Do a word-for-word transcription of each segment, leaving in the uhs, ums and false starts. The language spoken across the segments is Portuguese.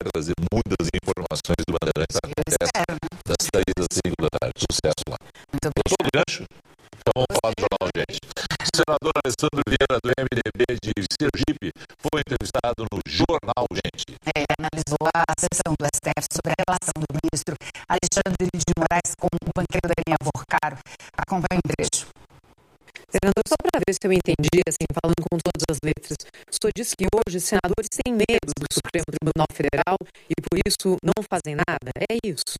trazer muitas informações do Bandeirantes acontece das três às cinco da tarde. Sucesso lá. Muito Gostou do gancho? Então vamos falar do jornal, gente. O senador Alessandro Vieira, do M D B de Sergipe, foi entrevistado no jornal, gente. É, analisou a sessão do S T F sobre a relação do ministro Alexandre de Moraes com o banqueiro Daniel Vorcaro. Acompanhe o trecho. Senador, só para ver se eu entendi, assim, falando com todas as letras, o senhor disse que hoje os senadores têm medo do Supremo Tribunal Federal e por isso não fazem nada? É isso?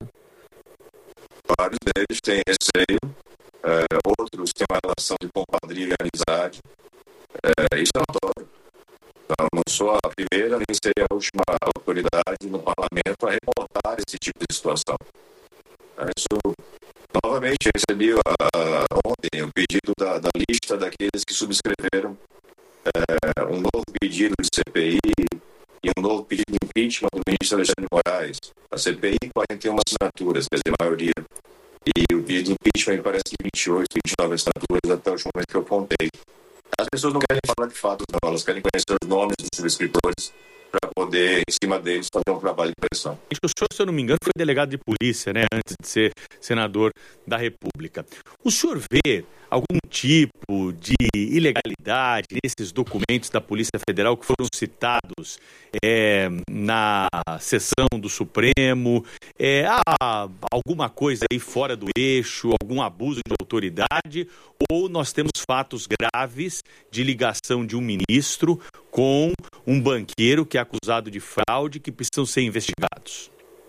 Vários deles têm receio, é, outros têm uma relação de compadria e amizade. É, isso é notório. Então, não sou a primeira, nem serei a última autoridade no parlamento a reportar esse tipo de situação. É, isso, novamente, recebi uh, ontem o pedido da, da lista daqueles que subscreveram uh, um novo pedido de C P I e um novo pedido de impeachment do ministro Alexandre de Moraes. A C P I, quarenta e uma assinaturas, quer dizer, a maioria. E o pedido de impeachment me parece que vinte e oito, vinte e nove assinaturas até o último momento que eu contei. As pessoas não querem falar de fatos, não. Elas querem conhecer os nomes dos subscritores para poder, em cima deles, fazer um trabalho de pressão. O senhor, se eu não me engano, foi delegado de polícia, né, antes de ser senador da República. O senhor vê algum tipo de ilegalidade nesses documentos da Polícia Federal que foram citados é, na sessão do Supremo? É, há alguma coisa aí fora do eixo, algum abuso de autoridade? Ou nós temos fatos graves de ligação de um ministro com um banqueiro que é acusado de fraude que precisam ser investigados?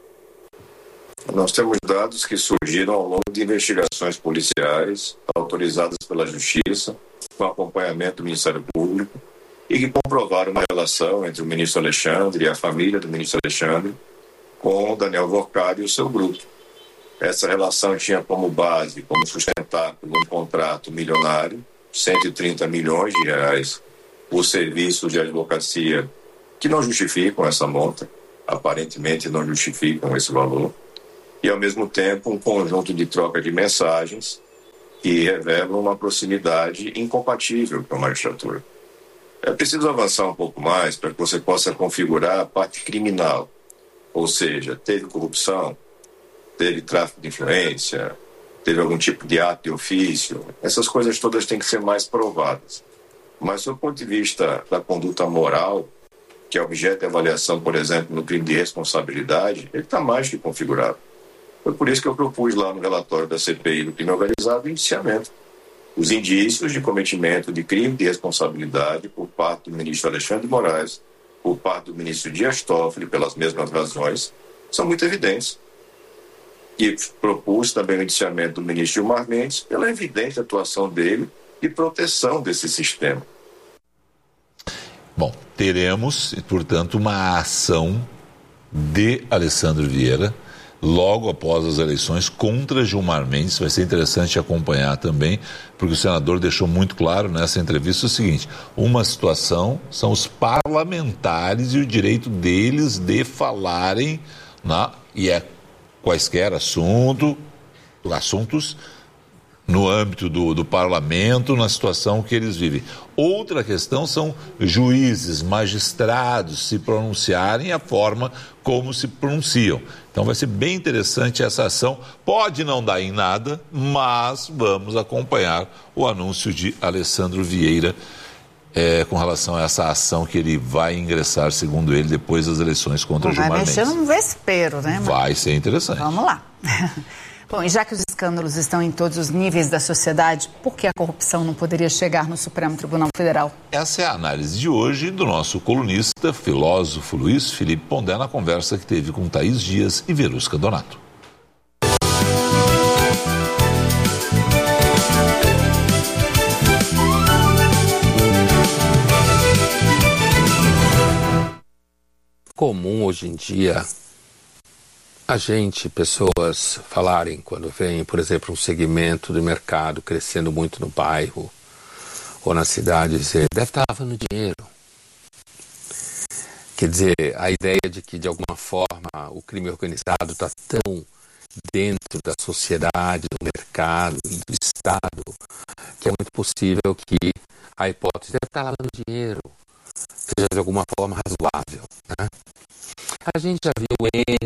Nós temos dados que surgiram ao longo de investigações policiais autorizadas pela Justiça, com acompanhamento do Ministério Público, e que comprovaram uma relação entre o ministro Alexandre e a família do ministro Alexandre com o Daniel Vorcaro e o seu grupo. Essa relação tinha como base, como sustentáculo, um contrato milionário, cento e trinta milhões de reais, por serviços de advocacia que não justificam essa monta, aparentemente não justificam esse valor, e, ao mesmo tempo, um conjunto de troca de mensagens que revelam uma proximidade incompatível com a magistratura. É preciso avançar um pouco mais para que você possa configurar a parte criminal, ou seja, teve corrupção, teve tráfico de influência, teve algum tipo de ato de ofício. Essas coisas todas têm que ser mais provadas. Mas, do ponto de vista da conduta moral, que é objeto de avaliação, por exemplo, no crime de responsabilidade, ele está mais que configurado. Foi por isso que eu propus lá no relatório da C P I do crime organizado o indiciamento. Os indícios de cometimento de crime de responsabilidade por parte do ministro Alexandre de Moraes, por parte do ministro Dias Toffoli, pelas mesmas razões, são muito evidentes. E propus também o indiciamento do ministro Gilmar Mendes pela evidente atuação dele de proteção desse sistema. Bom, teremos, portanto, uma ação de Alessandro Vieira logo após as eleições contra Gilmar Mendes. Vai ser interessante acompanhar também, porque o senador deixou muito claro nessa entrevista o seguinte: uma situação são os parlamentares e o direito deles de falarem, né, e é quaisquer assunto, assuntos no âmbito do, do parlamento, na situação que eles vivem. Outra questão são juízes, magistrados se pronunciarem a forma como se pronunciam. Então vai ser bem interessante essa ação. Pode não dar em nada, mas vamos acompanhar o anúncio de Alessandro Vieira é, com relação a essa ação que ele vai ingressar, segundo ele, depois das eleições contra Bom, Gilmar Mendes. Vai mexer num vespeiro, né? Vai ser interessante. Vamos lá. Bom, e já que os escândalos estão em todos os níveis da sociedade, por que a corrupção não poderia chegar no Supremo Tribunal Federal? Essa é a análise de hoje do nosso colunista, filósofo Luiz Felipe Pondé, na conversa que teve com Thaís Dias e Verusca Donato. Comum hoje em dia a gente, pessoas falarem quando vem, por exemplo, um segmento do mercado crescendo muito no bairro ou na cidade, dizer, deve estar lavando dinheiro. Quer dizer, a ideia de que de alguma forma o crime organizado está tão dentro da sociedade, do mercado e do Estado, que é muito possível que a hipótese deve estar lavando dinheiro seja de alguma forma razoável, né? A gente já viu N